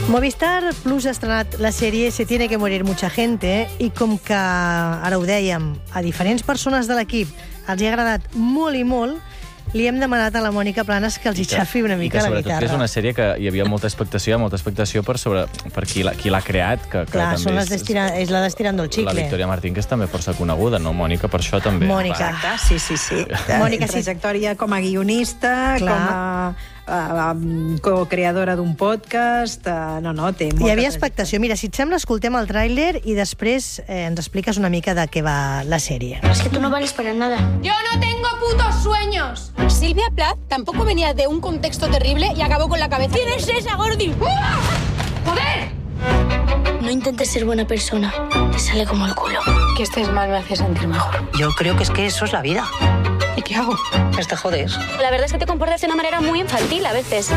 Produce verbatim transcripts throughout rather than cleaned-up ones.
Movistar Plus ha estrenat la sèrie Se tiene que morir mucha gente i com que, ara ho dèiem, a diferents persones de l'equip els hi ha agradat molt i molt, li hem demanat a la Mònica Planes que els hi xafi una mica la guitarra. I que sobretot que és una sèrie que hi havia molta expectació, molta expectació per, sobre, per qui l'ha creat, que, que Clar, també és, destira, és la d'Estirando el Chicle. La Victoria Martín, que és també força coneguda, no, Mònica? Per això també. Mònica. Exacte, sí, sí, sí. Mònica, sí. Trajectòria com a guionista, Clar. com a... Uh, co-creadora d'un podcast, uh, no, no, té molta... Hi havia expectació. Mira, si et sembla, escoltem el tràiler i després eh, ens expliques una mica de què va la sèrie. Es que tú no vales para nada. ¡Yo no tengo putos sueños! Silvia Plath tampoco venía de un contexto terrible y acabó con la cabeza. ¿Quién es esa, Gordi? ¡Ah! ¡Joder! No intentes ser buena persona. Te sale como el culo. Que estés mal me hace sentir mejor. Yo creo que es que eso es la vida. ¿Y qué hago? Pues te jodes. La verdad es que te comportas de una manera muy infantil a veces.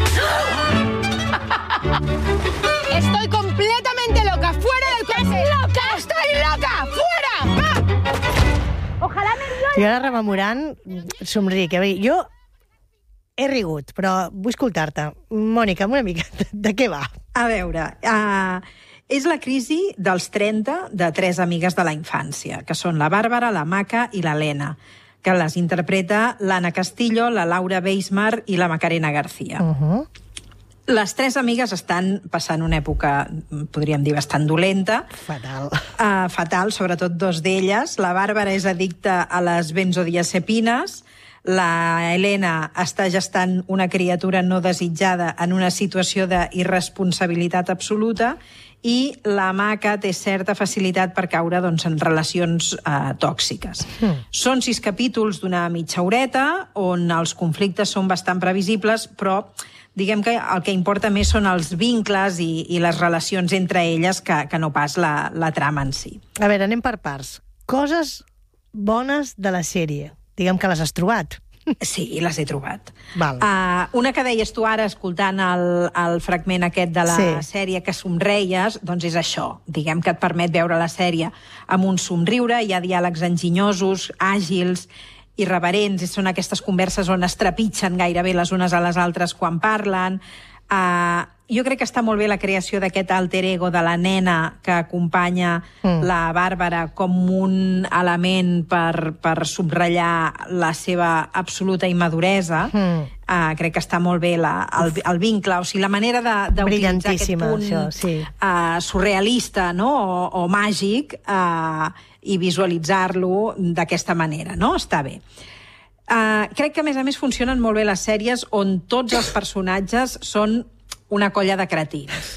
Estoy completamente loca. ¡Fuera del coche! ¡Estás loca! ¡Estoy loca! ¡Fuera! ¡Va! Ojalá me... I ara, rememorant, somric. Jo he rigut, però vull escoltar-te. Mònica, una mica, de, de què va? A veure, uh, és la crisi dels trenta de tres amigues de la infància, que són la Bàrbara, la Maca i l'Helena, que les interpreta l'Anna Castillo, la Laura Beismar i la Macarena García. Uh -huh. Les tres amigues estan passant una època, podríem dir, bastant dolenta. Fatal. Uh, fatal, sobretot dos d'elles. La Bàrbara és addicta a les benzodiazepines. La Helena està gestant una criatura no desitjada en una situació d'irresponsabilitat absoluta i la Maca té certa facilitat per caure doncs, en relacions eh, tòxiques. Mm. Són sis capítols d'una mitja horeta on els conflictes són bastant previsibles, però diguem que el que importa més són els vincles i, i les relacions entre elles que, que no pas la, la trama en si. A veure, anem per parts. Coses bones de la sèrie. Diguem que les has trobat. Sí, les he trobat. Val. Uh, una que deies tu ara, escoltant el, el fragment aquest de la sí. sèrie, que somreies, doncs és això. Diguem que et permet veure la sèrie amb un somriure, hi ha diàlegs enginyosos, àgils, irreverents, i són aquestes converses on es trepitgen gairebé les unes a les altres quan parlen. Uh, jo crec que està molt bé la creació d'aquest alter ego de la nena que acompanya mm. la Bàrbara com un element per, per subratllar la seva absoluta immaduresa. Mm. Uh, crec que està molt bé la, el, el vincle, o sigui, la manera d'utilitzar aquest punt això, sí. uh, surrealista, no? o, o màgic uh, i visualitzar-lo d'aquesta manera, no? Està bé. Uh, crec que, a més a més, funcionen molt bé les sèries on tots els personatges són una colla de cretins.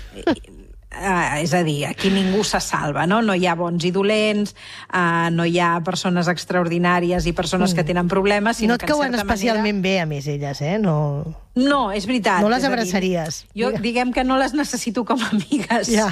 Uh, és a dir, aquí ningú se salva, no? No hi ha bons i dolents, uh, no hi ha persones extraordinàries i persones mm. que tenen problemes, sinó no et que, en cauen certa especialment manera... bé, a més, elles, eh? No, no és veritat. no les és abraçaries. Dir, jo, diguem que no les necessito com a amigues. Ja.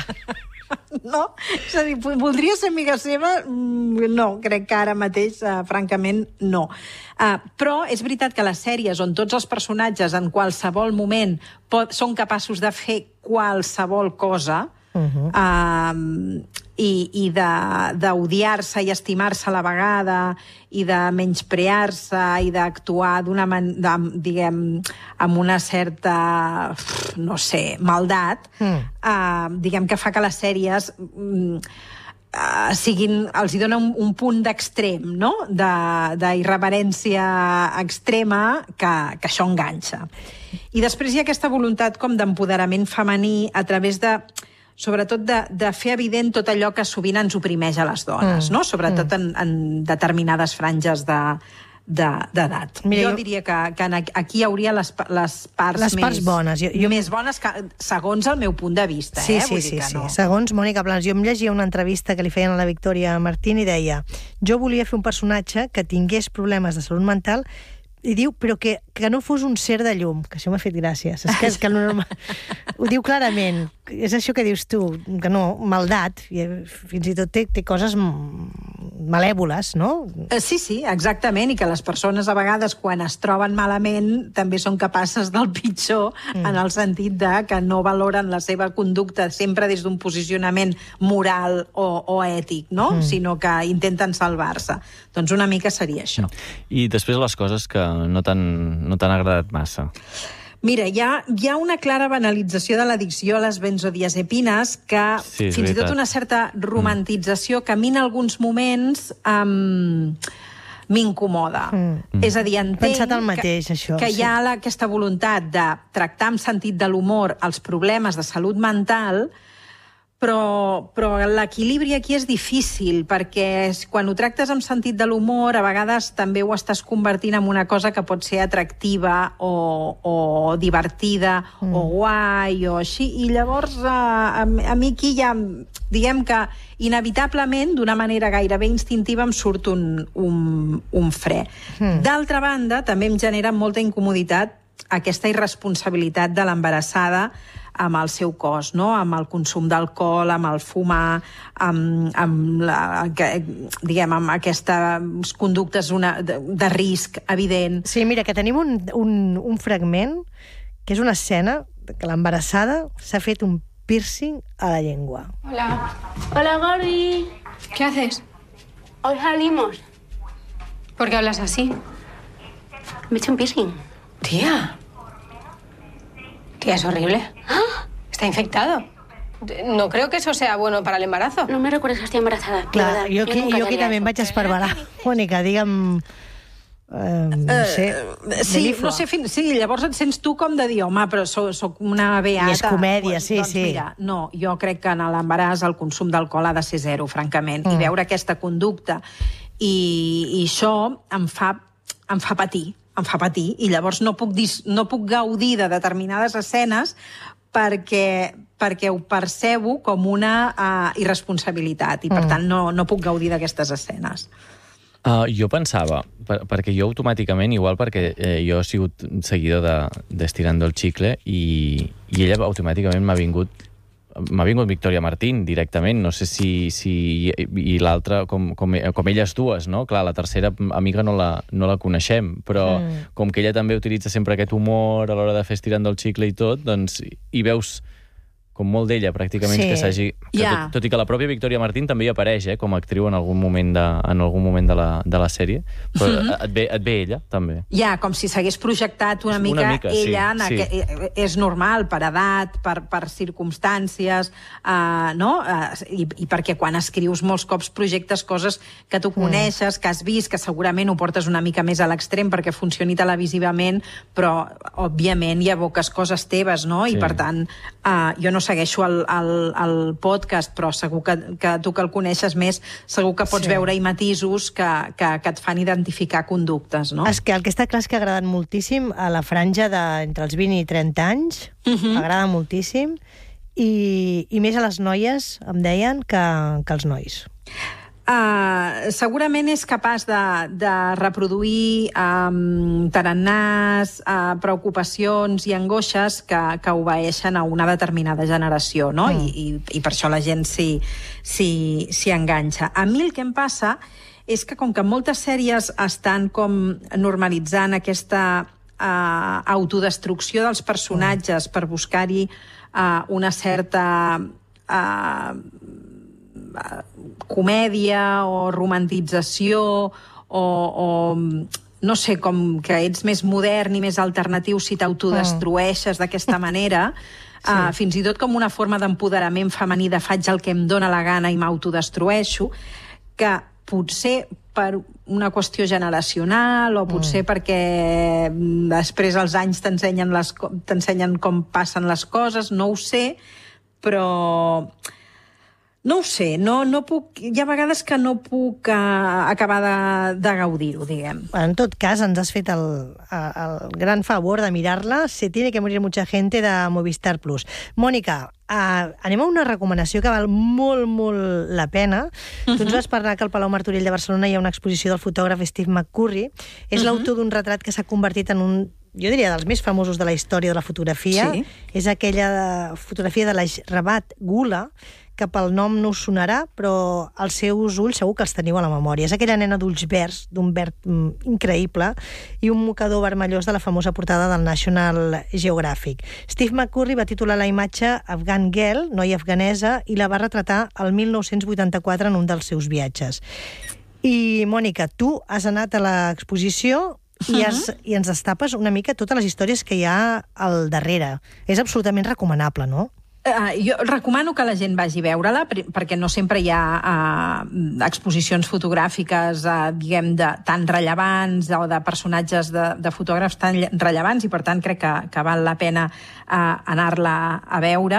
No? És a dir, voldria ser amiga seva? No, crec que ara mateix, uh, francament, no. Uh, però és veritat que les sèries on tots els personatges en qualsevol moment pot, són capaços de fer qualsevol cosa, uh-huh. uh, i, i d'odiar-se i estimar-se a la vegada i de menysprear-se i d'actuar d'una manera, diguem, amb una certa, no sé, maldat, mm. uh, diguem que fa que les sèries uh, siguin, els hi dona un, un punt d'extrem, no? D'irreverència extrema que, que això enganxa. I després hi ha aquesta voluntat com d'empoderament femení a través de sobretot de, de fer evident tot allò que sovint ens oprimeix a les dones, mm. no? Sobretot mm. en, en determinades franges de, d'edat. De, jo, jo diria que, que aquí hi hauria les, les parts, les parts més, bones. Jo, jo... més bones que, segons el meu punt de vista. Sí, eh? sí, Vull sí, dir que sí. no. Segons Mònica Planes. Jo em llegia una entrevista que li feien a la Victoria Martín i deia: jo volia fer un personatge que tingués problemes de salut mental i diu, però que, que no fos un ser de llum, que això m'ha fet gràcia. Saps que, que no, ho diu clarament. És això que dius tu, que no, maldat, i fins i tot té, té coses malèvoles, no? Sí, sí, exactament, i que les persones a vegades quan es troben malament també són capaces del pitjor, mm. en el sentit de que no valoren la seva conducta sempre des d'un posicionament moral o, o ètic, no? Mm. Sinó que intenten salvar-se. Doncs una mica seria això. I després les coses que no t'han no t'han agradat massa. Mira, hi ha, hi ha una clara banalització de l'addicció a les benzodiazepines que Sí, és fins i tot veritat. una certa romantització que a mi en alguns moments um, m'incomoda. Mm. És a dir, entenc Pensat el mateix, que, això, que sí. hi ha la, aquesta voluntat de tractar amb sentit de l'humor els problemes de salut mental, però, però l'equilibri aquí és difícil, perquè quan ho tractes amb sentit de l'humor, a vegades també ho estàs convertint en una cosa que pot ser atractiva o, o divertida mm. o guai o així, i llavors a, a, a mi aquí ja, diguem que inevitablement, d'una manera gairebé instintiva, em surt un, un, un fre. Mm. D'altra banda, també em genera molta incomoditat aquesta irresponsabilitat de l'embarassada amb el seu cos, no? Amb el consum d'alcohol, amb el fumar, amb, amb, la, que, diguem, amb aquestes conductes una, de, de risc evident. Sí, mira, que tenim un, un, un fragment que és una escena que l'embarassada s'ha fet un piercing a la llengua. Hola. Hola, Gordi. ¿Qué haces? Hoy salimos. ¿Por qué hablas así? Me he hecho un piercing. Tía. Tía, es horrible. ¿Ah? Está infectado. No creo que eso sea bueno para el embarazo. No me recuerdes que estoy embarazada. de Clar, verdad. jo aquí, nunca jo aquí haría també em eso. vaig esparverar. Mònica, digue'm... Eh, no sé, Sí, Melifo. no sé, fin, sí, llavors et sents tu com de dir, home, però soc, soc una beata. I és comèdia, sí, doncs, sí. Mira, no, jo crec que en l'embaràs el consum d'alcohol ha de ser zero, francament, mm. i veure aquesta conducta i, i això em fa, em fa patir, em fa patir, i llavors no puc, dis, no puc gaudir de determinades escenes perquè, perquè ho percebo com una uh, irresponsabilitat, i per Mm. tant no, no puc gaudir d'aquestes escenes. Uh, jo pensava, per, perquè jo automàticament, igual perquè eh, jo he sigut seguidor de, d'Estirando el Chicle i, i ella automàticament m'ha vingut m'ha vingut Victoria Martín directament, no sé si, si i, i l'altra, com, com, com elles dues, no? Clar, la tercera amiga no la, no la coneixem, però mm. com que ella també utilitza sempre aquest humor a l'hora de fer Estirando el Chicle i tot, doncs hi veus com molt d'ella, pràcticament, Sí. que s'hagi... que Ja. Tot, tot i que la pròpia Victoria Martín també hi apareix, eh, com a actriu en algun moment de, en algun moment de la, de la sèrie, però Mhm. et, ve, et ve ella, també. Ja, com si s'hagués projectat una, Una mica, mica, sí, ella, en sí. aqu... és normal, per edat, per, per circumstàncies, uh, no? Uh, i, I perquè quan escrius molts cops projectes coses que tu coneixes, que has vist, que segurament ho portes una mica més a l'extrem perquè funcioni televisivament, però, òbviament, hi aboques coses teves, no? Sí. I, per tant, uh, jo no segueixo el, el, el podcast, però segur que, que tu que el coneixes més, segur que pots Sí. veure-hi matisos que, que, que et fan identificar conductes, no? És que el que està clar és que ha agradat moltíssim a la franja d'entre els vint i trenta anys, uh Mhm. -huh. agrada moltíssim, i, i més a les noies, em deien, que, que als nois. Uh, segurament és capaç de, de reproduir um, tarannàs, uh, preocupacions i angoixes que, que obeeixen a una determinada generació, no? Mm. I, i, i per això la gent s'hi s'hi s'hi enganxa. A mi el que em passa és que com que moltes sèries estan com normalitzant aquesta uh, autodestrucció dels personatges mm. per buscar-hi uh, una certa... Uh, comèdia o romantització o, o no sé, com que ets més modern i més alternatiu si t'autodestrueixes d'aquesta manera, sí. uh, fins i tot com una forma d'empoderament femení de faig el que em dóna la gana i m'autodestrueixo, que potser per una qüestió generacional o potser mm. perquè després els anys t'ensenyen les co- t'ensenyen com passen les coses, no ho sé, però... No ho sé, no, no puc, hi ha vegades que no puc uh, acabar de, de gaudir-ho, diguem. En tot cas, ens has fet el, el gran favor de mirar-la. Se tiene que morir mucha gente, de Movistar Plus. Mònica, uh, anem a una recomanació que val molt, molt la pena. Uh-huh. Tu ens vas parlar que al Palau Martorell de Barcelona hi ha una exposició del fotògraf Steve McCurry. És uh-huh. l'autor d'un retrat que s'ha convertit en un, jo diria, dels més famosos de la història de la fotografia. Sí. És aquella fotografia de la Rabat Gula, que pel nom no us sonarà, però els seus ulls segur que els teniu a la memòria. És aquella nena d'ulls verds, d'un verd mm, increïble, i un mocador vermellós de la famosa portada del National Geographic. Steve McCurry va titular la imatge Afghan Girl, noia afganesa, i la va retratar el mil nou-cents vuitanta-quatre en un dels seus viatges. I, Mònica, tu has anat a l'exposició i, es, i ens destapes una mica totes les històries que hi ha al darrere. És absolutament recomanable, no? Uh, jo recomano que la gent vagi a veure-la, perquè no sempre hi ha uh, exposicions fotogràfiques, uh, diguem, de, tan rellevants o de personatges de, de fotògrafs tan rellevants, i per tant crec que, que val la pena uh, anar-la a veure.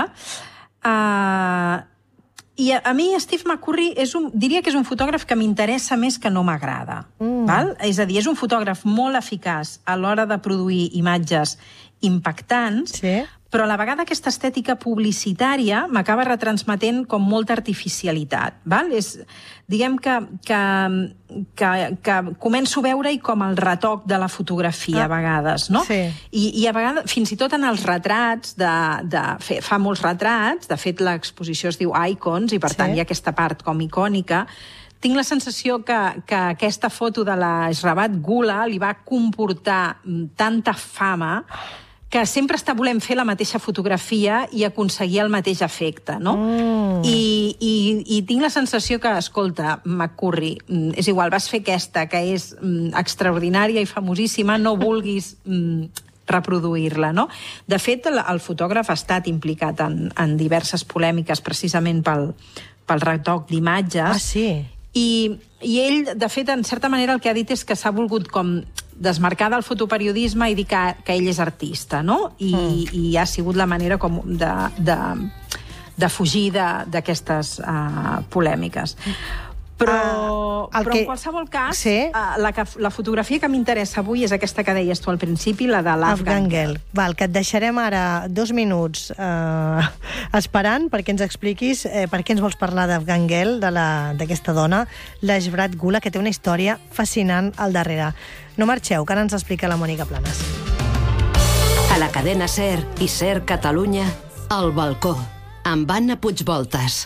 Uh, I a, a mi Steve McCurry és un, diria que és un fotògraf que m'interessa més que no m'agrada. Mm. Val? És a dir, és un fotògraf molt eficaç a l'hora de produir imatges impactants, sí. Però a la vegada aquesta estètica publicitària m'acaba retransmetent com molta artificialitat. Val? És, diguem que, que, que, que començo a veure-hi com el retoc de la fotografia, ah. a vegades, no? Sí. I, I a vegades, fins i tot en els retrats, de, de, fe, fa molts retrats, de fet l'exposició es diu Icons, i per sí. tant hi ha aquesta part com icònica. Tinc la sensació que, que aquesta foto de la Shravat Gula li va comportar tanta fama que sempre està volent fer la mateixa fotografia i aconseguir el mateix efecte, no? Mm. I, i, I tinc la sensació que, escolta, McCurry, és igual, vas fer aquesta, que és mm, extraordinària i famosíssima, no vulguis mm, reproduir-la, no? De fet, el, el fotògraf ha estat implicat en, en diverses polèmiques precisament pel, pel retoc d'imatges. Ah, sí? I, I ell, de fet, en certa manera el que ha dit és que s'ha volgut com desmarcar del fotoperiodisme i dir que, que ell és artista, no? I, mm. i ha sigut la manera com de, de, de fugir d'aquestes uh, polèmiques. Però, uh, però que... en qualsevol cas, sí. uh, la, la fotografia que m'interessa avui és aquesta que deies tu al principi, la de l'Afghan Girl. Val, que et deixarem ara dos minuts uh, esperant perquè ens expliquis eh, per què ens vols parlar d'Afghan Girl, d'aquesta dona, la Shravat Gula, que té una història fascinant al darrere. No marxeu, que ara ens explica la Mònica Planes. A la cadena SER i SER Catalunya, El balcó, amb Anna Puigvoltas.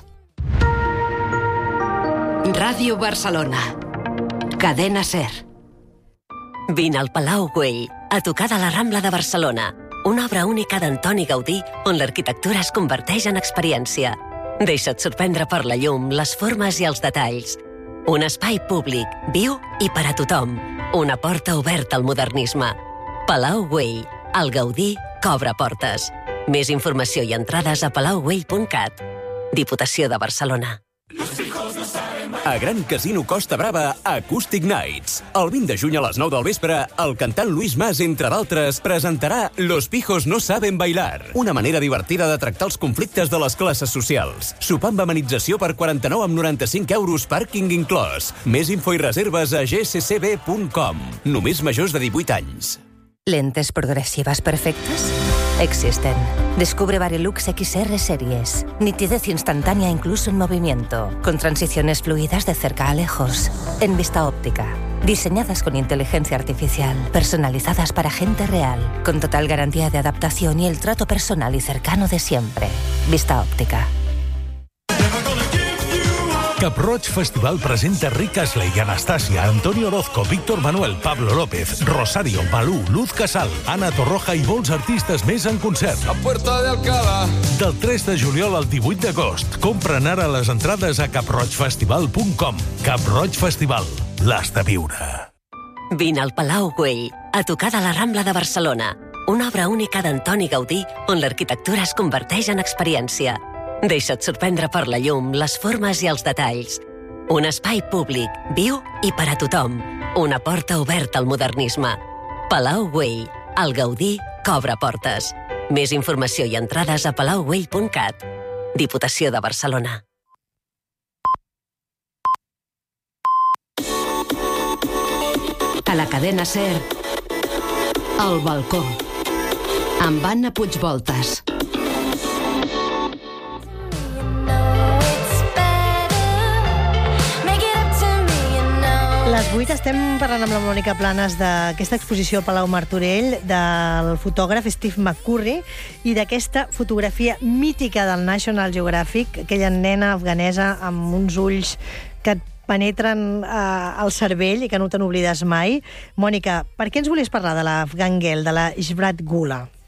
Ràdio Barcelona. Cadena SER. Vine al Palau Güell, a tocar de la Rambla de Barcelona. Una obra única d'Antoni Gaudí, on l'arquitectura es converteix en experiència. Deixa't sorprendre per la llum, les formes i els detalls. Un espai públic, viu i per a tothom. Una porta oberta al modernisme. Palau Güell, el Gaudí que obre portes. Més informació i entrades a palau güell punt cat. Diputació de Barcelona. A Gran Casino Costa Brava, Acoustic Nights. El vint de juny a les nou del vespre, el cantant Luis Mas, entre d'altres, presentarà Los pijos no saben bailar, una manera divertida de tractar els conflictes de les classes socials. Sopar amb amenització per quaranta-nou amb noranta-cinc euros, pàrquing inclòs. Més info i reserves a ge ce ce be punt com. Només majors de divuit anys. ¿Lentes progresivas perfectas? Existen. Descubre Varilux X R Series. Nitidez instantánea incluso en movimiento. Con transiciones fluidas de cerca a lejos. En vista óptica. Diseñadas con inteligencia artificial. Personalizadas para gente real. Con total garantía de adaptación y el trato personal y cercano de siempre. Vista óptica. Cap-roig Festival presenta Rick Astley, Anastasia, Antonio Orozco, Víctor Manuel, Pablo López, Rosario, Malú, Luz Casal, Ana Torroja i molts artistes més en concert. A Puerta de Alcalá. Del tres de juliol al divuit d'agost. Compren ara les entrades a cap roig festival punt com. Cap-roig Festival. L'has de viure. Vine al Palau Güell, a tocar de la Rambla de Barcelona. Una obra única d'Antoni Gaudí, on l'arquitectura es converteix en experiència. Deixa't sorprendre per la llum, les formes i els detalls. Un espai públic, viu i per a tothom. Una porta oberta al modernisme. Palau Güell, el Gaudí que obre portes. Més informació i entrades a palau güell punt cat. Diputació de Barcelona. A la cadena SER, El balcó, amb Anna Puigvoltas. A les vuit estem parlant amb la Mònica Planes d'aquesta exposició al Palau Martorell del fotògraf Steve McCurry i d'aquesta fotografia mítica del National Geographic, aquella nena afganesa amb uns ulls que et penetren eh, al cervell i que no te n'oblides mai. Mònica, per què ens volies parlar de l'Afghan Girl, de la Shravat Gula?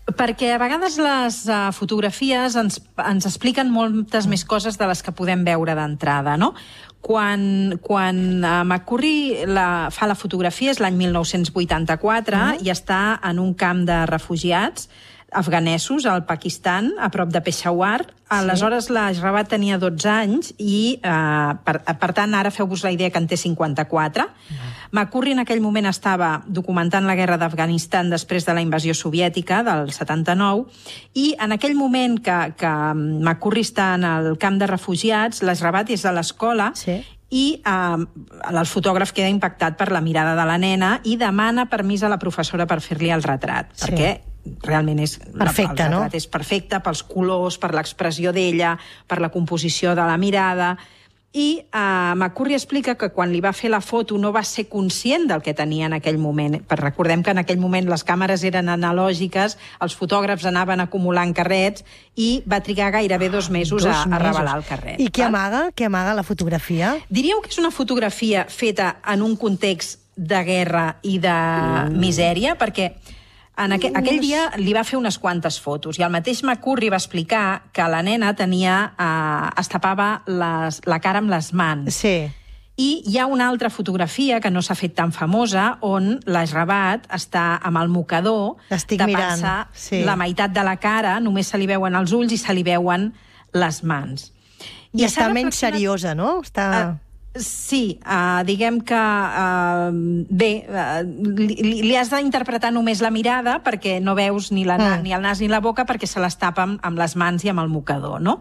Perquè a vegades les uh, fotografies ens, ens expliquen moltes més coses de les que podem veure d'entrada, no? Quan, quan uh, McCurry la, fa la fotografia, és l'any mil nou-cents vuitanta-quatre, mm. i està en un camp de refugiats afganesos al Pakistan, a prop de Peshawar. Aleshores, sí. l'Ashrabat tenia dotze anys i, eh, per, per tant, ara feu-vos la idea que en té cinquanta-quatre. Mm. McCurry en aquell moment estava documentant la guerra d'Afganistan després de la invasió soviètica del setanta-nou, i en aquell moment que, que McCurry està en el camp de refugiats, l'Ashrabat és a l'escola, sí. i eh, el fotògraf queda impactat per la mirada de la nena i demana permís a la professora per fer-li el retrat, sí. perquè realment és perfecte, el no? retrat és perfecte pels colors, per l'expressió d'ella, per la composició de la mirada. I eh, McCurry explica que quan li va fer la foto no va ser conscient del que tenia en aquell moment. Però recordem que en aquell moment les càmeres eren analògiques, els fotògrafs anaven acumulant carrets i va trigar gairebé dos mesos, dos a, a revelar el carret. I què amaga? Què amaga la fotografia? Diríeu que és una fotografia feta en un context de guerra i de mm. misèria, perquè en aqu aquell dia li va fer unes quantes fotos i el mateix McCurry va explicar que la nena tenia, eh, es tapava les, la cara amb les mans. Sí. I hi ha una altra fotografia que no s'ha fet tan famosa on l'Ashrabat està amb el mocador, tapant-se sí. la meitat de la cara, només se li veuen els ulls i se li veuen les mans. I, I està menys seriosa, no? Està... Uh... Sí, uh, diguem que, uh, bé, uh, li, li has d'interpretar només la mirada perquè no veus ni, la, mm. ni el nas ni la boca perquè se les tapa amb, amb les mans i amb el mocador, no?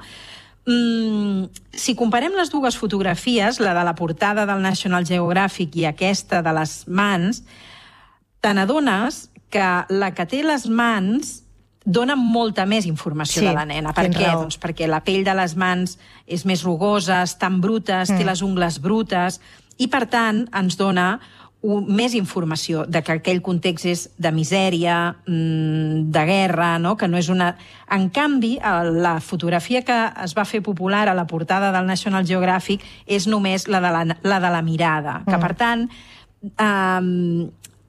Mm, si comparem les dues fotografies, la de la portada del National Geographic i aquesta de les mans, te n'adones que la que té les mans dona molta més informació sí, de la nena. Per què? Doncs perquè la pell de les mans és més rugosa, estan brutes, mm. té les ungles brutes, i per tant ens dona un, més informació de que aquell context és de misèria, mmm, de guerra, no? Que no és una... En canvi, la fotografia que es va fer popular a la portada del National Geographic és només la de la, la, de la mirada, mm. que per tant eh,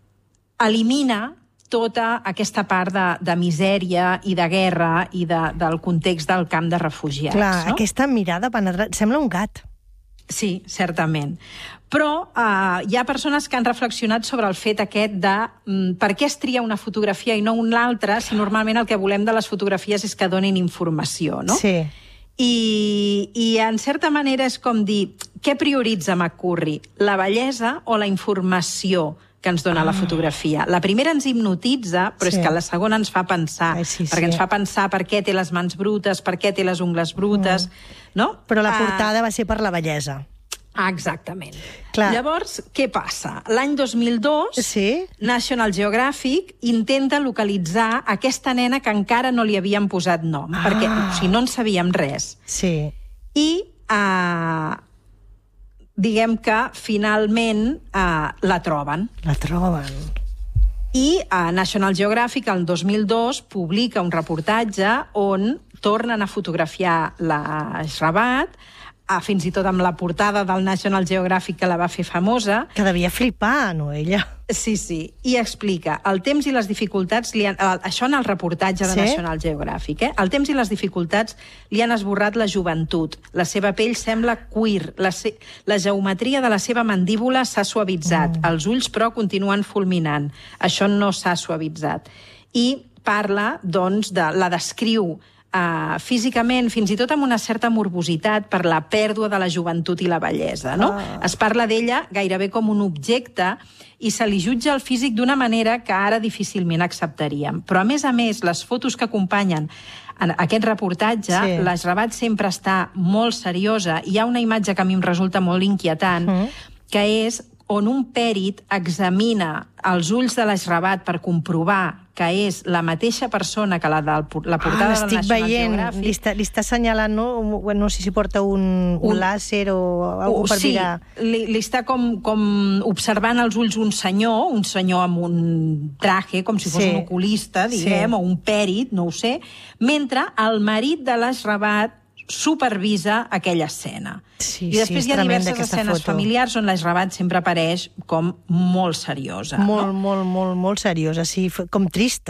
elimina tota aquesta part de, de misèria i de guerra i de, del context del camp de refugiats. Clar, no? Aquesta mirada penetrant... Sembla un gat. Sí, certament. Però eh, hi ha persones que han reflexionat sobre el fet aquest de mm, per què es tria una fotografia i no una altra si normalment el que volem de les fotografies és que donin informació, no? Sí. I, i en certa manera és com dir, què prioritza McCurry? La bellesa o la informació que ens dona ah. la fotografia? La primera ens hipnotitza, però sí. és que la segona ens fa pensar, Ai, sí, perquè sí. ens fa pensar per què té les mans brutes, per què té les ungles brutes, mm. no? Però la portada ah. va ser per la bellesa. Ah, exactament. Clar. Llavors, què passa? L'any dos mil dos, sí. National Geographic intenta localitzar aquesta nena que encara no li havien posat nom, ah. perquè o sigui, no en sabíem res. Sí. I... Uh, diguem que finalment eh, la troben. La troben. I a eh, National Geographic el dos mil dos publica un reportatge on tornen a fotografiar l'Ashrabat, eh, fins i tot amb la portada del National Geographic que la va fer famosa. Que devia flipar, no, ella? Sí, sí. I explica el temps i les dificultats... Li han, això en el reportatge de sí? National Geographic, eh? El temps i les dificultats li han esborrat la joventut. La seva pell sembla cuir. La, se... la geometria de la seva mandíbula s'ha suavitzat. Mm. Els ulls, però, continuen fulminant. Això no s'ha suavitzat. I parla, doncs, de, la descriu Uh, físicament, fins i tot amb una certa morbositat per la pèrdua de la joventut i la bellesa, no? Ah. Es parla d'ella gairebé com un objecte i se li jutja el físic d'una manera que ara difícilment acceptaríem. Però, a més a més, les fotos que acompanyen en aquest reportatge, sí. l'Ashrabat sempre està molt seriosa. Hi ha una imatge que a mi em resulta molt inquietant, mm. que és on un pèrit examina els ulls de l'Ashrabat per comprovar que és la mateixa persona que la de la portada ah, del National veient. Geographic. Li està, li està assenyalant, no? No sé si porta un, un, un làser o alguna cosa per sí, mirar. Li, li està com, com observant els ulls un senyor, un senyor amb un traje, com si fos sí. un oculista, diguem, sí. o un pèrit, no ho sé, mentre el marit de l'Ashrabat supervisa aquella escena. Sí, I després sí, hi ha diverses escenes foto. familiars on l'Ashrabat sempre apareix com molt seriosa. Molt, no? molt, molt, molt seriosa, sí, com trista.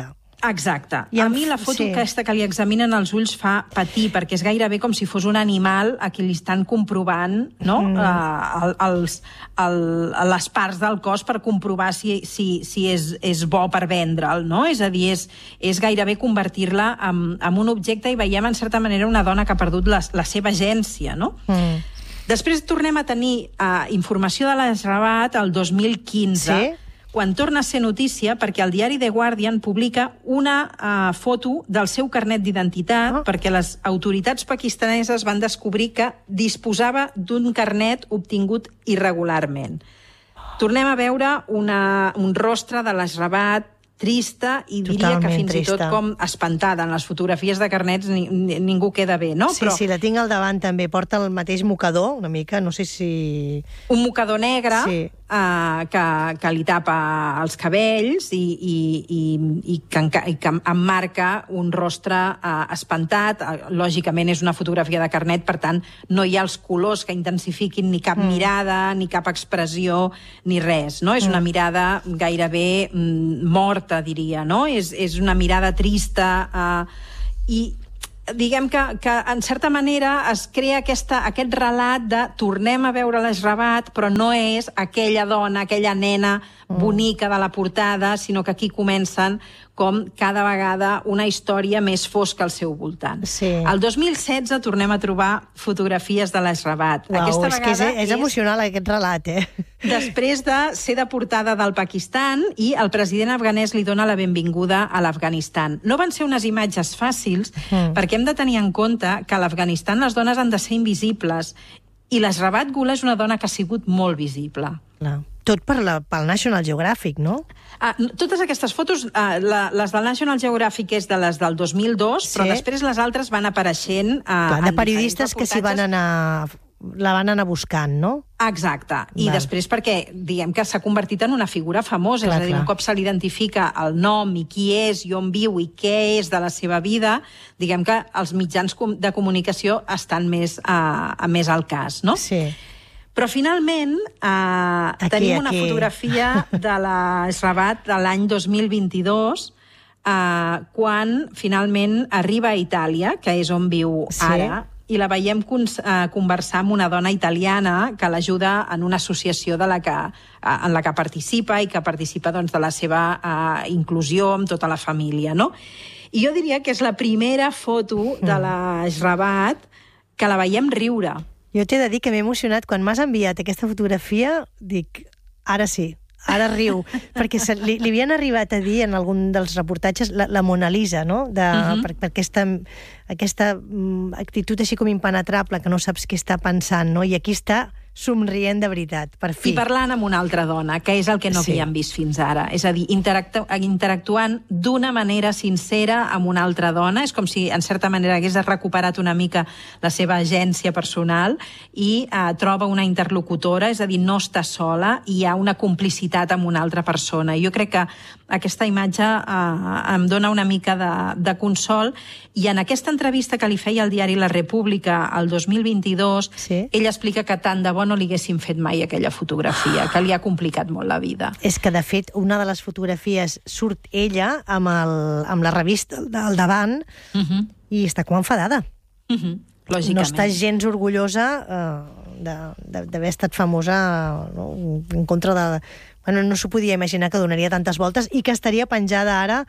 Exacte. I a amb- mi la foto sí. aquesta que li examinen els ulls fa patir, perquè és gairebé com si fos un animal a qui li estan comprovant, no? Mm. Uh, el, els, el, les parts del cos per comprovar si, si, si és, és bo per vendre'l, no? És a dir, és, és gairebé convertir-la en, en un objecte i veiem, en certa manera, una dona que ha perdut la, la seva agència, no? Mm. Després tornem a tenir uh, informació de l'Esrabat el dos mil quinze, sí? Quan torna a ser notícia, perquè el diari The Guardian publica una uh, foto del seu carnet d'identitat, oh. perquè les autoritats pakistaneses van descobrir que disposava d'un carnet obtingut irregularment. Tornem a veure una, un rostre de l'Esrabat trista i diria Totalment que fins trista. i tot com espantada. En les fotografies de carnets ni, ni, ningú queda bé, no? Sí, Però sí, la tinc al davant també. Porta el mateix mocador, una mica, no sé si... un mocador negre Sí. uh, que, que li tapa els cabells i, i, i, i, que, enca- i que emmarca un rostre uh, espantat. Uh, lògicament és una fotografia de carnet, per tant no hi ha els colors que intensifiquin ni cap mm. mirada, ni cap expressió, ni res, no? És una mirada gairebé mm, morta, diria, no? És, és una mirada trista uh, i diguem que, que en certa manera es crea aquesta, aquest relat de tornem a veure l'Esrabat, però no és aquella dona, aquella nena bonica de la portada, sinó que aquí comencen com cada vegada una història més fosca al seu voltant. Sí. El dos mil setze tornem a trobar fotografies de l'Esrabat. Uau, Aquesta és que és, vegada és emocional aquest relat, eh? després de ser deportada del Pakistan i el president afganès li dona la benvinguda a l'Afganistan. No van ser unes imatges fàcils, mm. perquè hem de tenir en compte que a l'Afganistan les dones han de ser invisibles i l'Esrabat Gula és una dona que ha sigut molt visible. Clar. Tot per la, pel National Geographic, no? Ah, totes aquestes fotos, ah, la, les del National Geographic és de les del dos mil dos, sí. Però després les altres van apareixent... Ah, Clar, de periodistes que s'hi van anar... la van anar buscant, no? Exacte. I Val. després perquè, diguem que s'ha convertit en una figura famosa, Clar, és a dir, clar. un cop se l'identifica el nom i qui és i on viu i què és de la seva vida, diguem que els mitjans com- de comunicació estan més, a, a més al cas, no? Sí. Però finalment eh, Aquí, tenim una aquí. fotografia de l'Esrabat de l'any dos mil vint-i-dos, eh, quan finalment arriba a Itàlia, que és on viu Sí. ara, i la veiem cons- eh, conversar amb una dona italiana que l'ajuda en una associació de la que, eh, en la que participa i que participa doncs, de la seva eh, inclusió amb tota la família, no? I jo diria que és la primera foto de l'Esrabat que la veiem riure. Jo t'he de dir que m'he emocionat. Quan m'has enviat aquesta fotografia, dic, ara sí, ara riu. perquè se, li, li havien arribat a dir en algun dels reportatges la, la Mona Lisa, no? De, uh-huh. per, per aquesta, aquesta mm, actitud així com impenetrable, que no saps què està pensant, no? I aquí està somrient de veritat, per fi. I parlant amb una altra dona, que és el que no Sí. havíem vist fins ara. És a dir, interactu interactuant d'una manera sincera amb una altra dona. És com si, en certa manera, hagués recuperat una mica la seva agència personal i eh, troba una interlocutora, és a dir, no està sola i hi ha una complicitat amb una altra persona. I jo crec que aquesta imatge eh, em dona una mica de, de consol, i en aquesta entrevista que li feia al diari La República el dos mil vint-i-dos, Sí. ella explica que tant de bo no li haguessin fet mai aquella fotografia, que li ha complicat molt la vida. És que, de fet, una de les fotografies surt ella amb, el, amb la revista al davant Uh -huh. i està com enfadada. Uh -huh. Lògicament. No està gens orgullosa eh, de- d'haver estat famosa no? en contra de... Bueno, no s'ho podia imaginar que donaria tantes voltes i que estaria penjada ara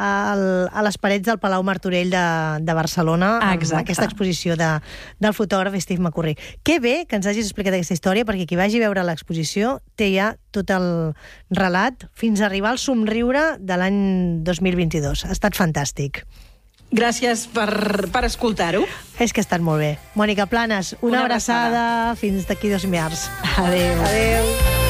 al, a les parets del Palau Martorell de, de Barcelona amb Exacte. aquesta exposició de, del fotògraf Steve McCurry. Que bé que ens hagis explicat aquesta història, perquè qui vagi a veure l'exposició té ja tot el relat fins a arribar al somriure de l'any dos mil vint-i-dos. Ha estat fantàstic. Gràcies per, per escoltar-ho. És que ha estat molt bé. Mònica Planes, una, Una abraçada. abraçada. Fins d'aquí dos mears. Adéu. Adéu.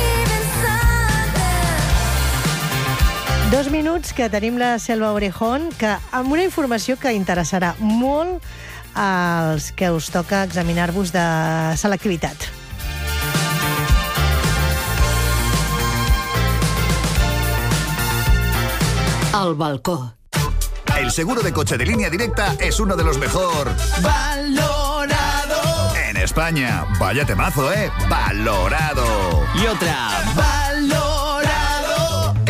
Dos minuts que tenim la Selva Orejón, que amb una informació que interessarà molt als que us toca examinar-vos de selectivitat. Al balcó. El seguro de coche de Línea Directa es uno de los mejor Valorado. en España. Vaya temazo, ¿eh? Valorado. Y otra. Valorado.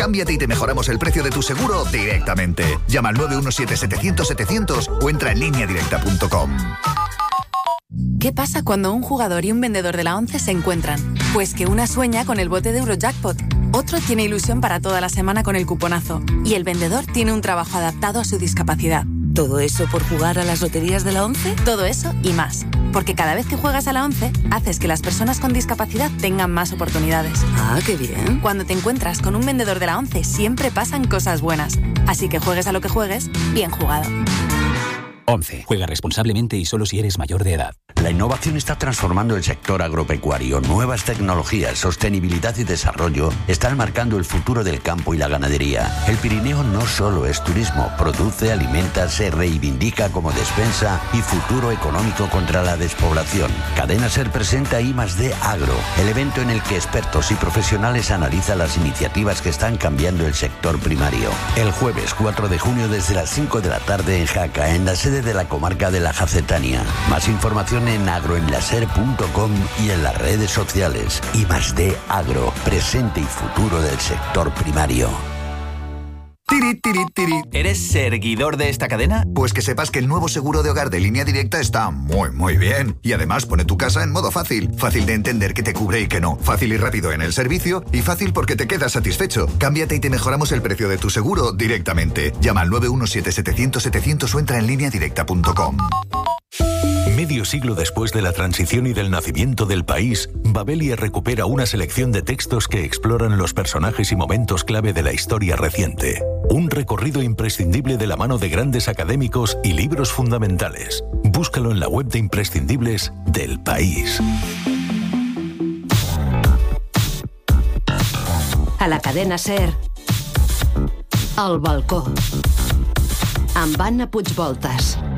Cámbiate y te mejoramos el precio de tu seguro directamente. Llama al nueve uno siete setecientos setecientos o entra en línea directa punto com. ¿Qué pasa cuando un jugador y un vendedor de la ONCE se encuentran? Pues que una sueña con el bote de Eurojackpot, otro tiene ilusión para toda la semana con el cuponazo y el vendedor tiene un trabajo adaptado a su discapacidad. ¿Todo eso por jugar a las loterías de la ONCE? Todo eso y más. Porque cada vez que juegas a la ONCE, haces que las personas con discapacidad tengan más oportunidades. Ah, qué bien. Cuando te encuentras con un vendedor de la ONCE, siempre pasan cosas buenas. Así que juegues a lo que juegues, bien jugado. ONCE. Juega responsablemente y solo si eres mayor de edad. La innovación está transformando el sector agropecuario. Nuevas tecnologías, sostenibilidad y desarrollo están marcando el futuro del campo y la ganadería. El Pirineo no solo es turismo, produce, alimenta, se reivindica como despensa y futuro económico contra la despoblación. Cadena Ser presenta I más D Agro, el evento en el que expertos y profesionales analizan las iniciativas que están cambiando el sector primario. El jueves cuatro de junio desde las cinco de la tarde en Jaca, en la sede de la comarca de la Jacetania. Más información en agroenlaser punto com y en las redes sociales. I más D Agro, presente y futuro del sector primario. Tiri, tiri, tiri. ¿Eres seguidor de esta cadena? Pues que sepas que el nuevo seguro de hogar de Línea Directa está muy, muy bien. Y además pone tu casa en modo fácil. Fácil de entender qué te cubre y qué no. Fácil y rápido en el servicio. Y fácil porque te quedas satisfecho. Cámbiate y te mejoramos el precio de tu seguro directamente. Llama al nueve uno siete setecientos setecientos o entra en línea directa punto com. Medio siglo después de la transición y del nacimiento del país, Babelia recupera una selección de textos que exploran los personajes y momentos clave de la historia reciente. Un recorrido imprescindible de la mano de grandes académicos y libros fundamentales. Búscalo en la web de imprescindibles del País. A la cadena SER, El balcó, amb Anna Puigvoltas.